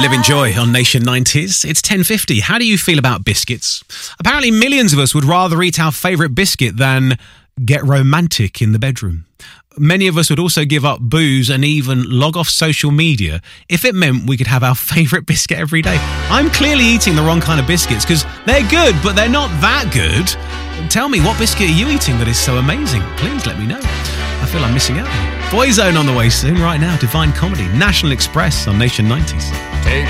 Living Joy on Nation 90s. It's 10:50. How do you feel about biscuits? Apparently millions of us would rather eat our favourite biscuit than get romantic in the bedroom. Many of us would also give up booze and even log off social media if it meant we could have our favourite biscuit every day. I'm clearly eating the wrong kind of biscuits because they're good, but they're not that good. Tell me, what biscuit are you eating that is so amazing? Please let me know. I feel I'm missing out. Boyzone on the way soon. Right now, Divine Comedy, National Express on Nation 90s. Take